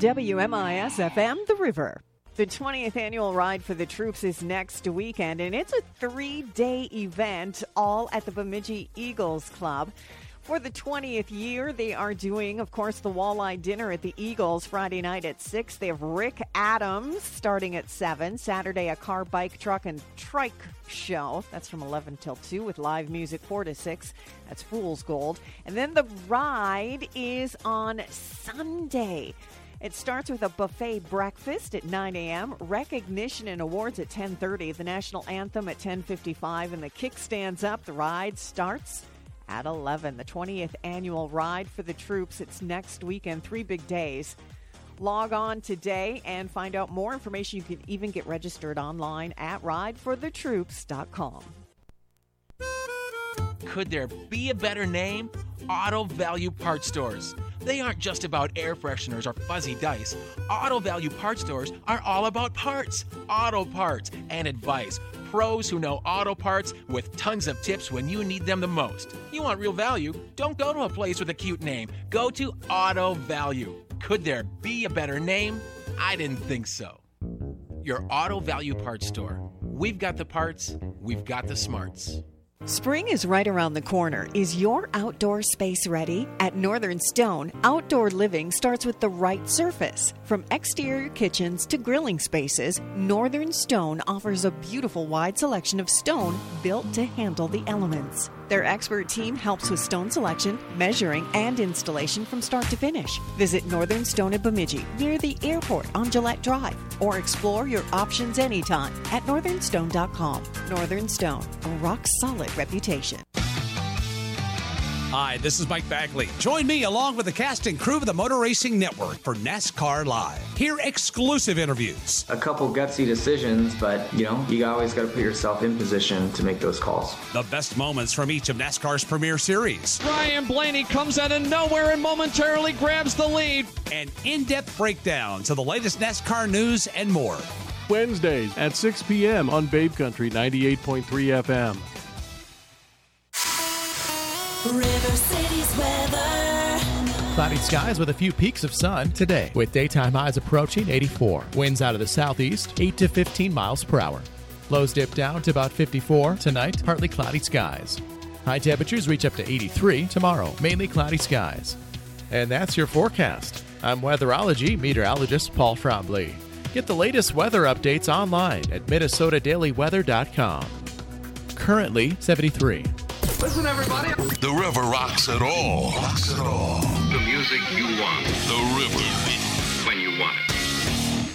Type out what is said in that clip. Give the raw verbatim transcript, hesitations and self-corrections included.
W M I S F M, The River. The twentieth annual Ride for the Troops is next weekend, and it's a three-day event, all at the Bemidji Eagles Club. For the twentieth year, they are doing, of course, the walleye dinner at the Eagles Friday night at six. They have Rick Adams starting at seven. Saturday, a car, bike, truck, and trike show. That's from eleven till two with live music four to six. That's Fool's Gold. And then the ride is on Sunday. It starts with a buffet breakfast at nine a.m., recognition and awards at ten thirty, the national anthem at ten fifty-five, and the kick stands up. The ride starts at eleven. The twentieth annual Ride for the Troops. It's next weekend, three big days. Log on today and find out more information. You can even get registered online at ride for the troops dot com. Could there be a better name? Auto Value Parts Stores. They aren't just about air fresheners or fuzzy dice. Auto Value Parts Stores are all about parts, auto parts, and advice. Pros who know auto parts with tons of tips when you need them the most. You want real value? Don't go to a place with a cute name. Go to Auto Value. Could there be a better name? I didn't think so. Your Auto Value Parts Store. We've got the parts, we've got the smarts. Spring is right around the corner. Is your outdoor space ready? At Northern Stone, outdoor living starts with the right surface. From exterior kitchens to grilling spaces, Northern Stone offers a beautiful wide selection of stone built to handle the elements. Their expert team helps with stone selection, measuring, and installation from start to finish. Visit Northern Stone at Bemidji, near the airport on Gillette Drive, or explore your options anytime at northern stone dot com. Northern Stone, a rock-solid reputation. Hi, this is Mike Bagley. Join me along with the cast and crew of the Motor Racing Network for NASCAR Live. Hear exclusive interviews. A couple gutsy decisions, but, you know, you always got to put yourself in position to make those calls. The best moments from each of NASCAR's premier series. Ryan Blaney comes out of nowhere and momentarily grabs the lead. And in-depth breakdowns of the latest NASCAR news and more. Wednesdays at six p.m. on Babe Country ninety-eight point three F M. River City's weather. Cloudy skies with a few peaks of sun today, with daytime highs approaching eighty-four. Winds out of the southeast, eight to fifteen miles per hour. Lows dip down to about fifty-four tonight, partly cloudy skies. High temperatures reach up to eighty-three tomorrow, mainly cloudy skies. And that's your forecast. I'm weatherology meteorologist Paul Trombley. Get the latest weather updates online at minnesota daily weather dot com. Currently seventy-three. Listen, everybody. The river rocks it all. Rocks it all. The music you want. The river. When you want it.